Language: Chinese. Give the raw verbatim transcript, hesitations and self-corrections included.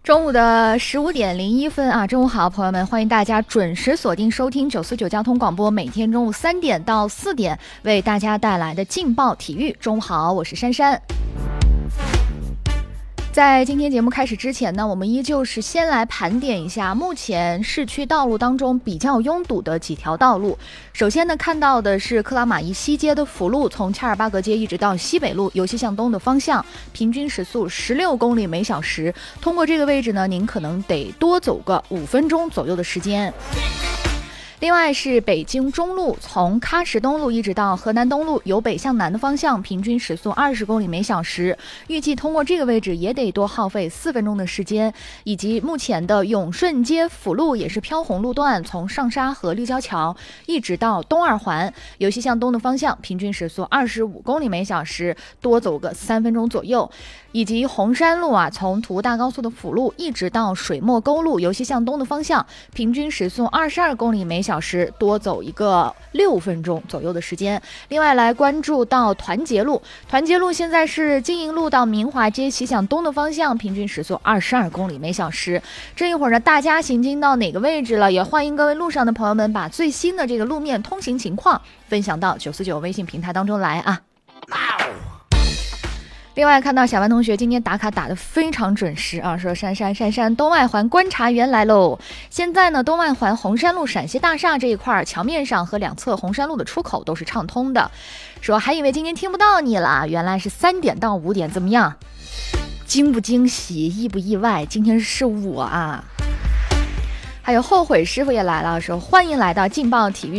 中午的十五点零一分啊，中午好，朋友们，欢迎大家准时锁定收听九四九交通广播，每天中午三点到四点为大家带来的劲爆体育。中午好，我是珊珊。在今天节目开始之前呢，我们依旧是先来盘点一下目前市区道路当中比较拥堵的几条道路。首先呢，看到的是克拉玛依西街的辅路，从恰尔巴格街一直到西北路由西向东的方向，平均时速十六公里每小时。通过这个位置呢，您可能得多走个五分钟左右的时间。另外是北京中路，从喀什东路一直到河南东路，由北向南的方向，平均时速二十公里每小时。预计通过这个位置也得多耗费四分钟的时间。以及目前的永顺街辅路也是飘红路段，从上沙和立交桥一直到东二环，由西向东的方向，平均时速二十五公里每小时，多走个三分钟左右。以及红山路啊，从土大高速的辅路一直到水墨沟路，由西向东的方向，平均时速二十二公里每小时，多走一个六分钟左右的时间。另外来关注到团结路，团结路现在是经营路到明华街西向东的方向，平均时速二十二公里每小时。这一会儿呢，大家行经到哪个位置了？也欢迎各位路上的朋友们把最新的这个路面通行情况分享到九四九微信平台当中来啊。另外看到小万同学今天打卡打得非常准时啊，说珊珊珊珊东外环观察员来喽。现在呢，东外环红山路陕西大厦这一块桥面上和两侧红山路的出口都是畅通的。说还以为今天听不到你了，原来是三点到五点，怎么样？惊不惊喜，意不意外？今天是我啊。还有后悔师傅也来了，说欢迎来到劲爆体育。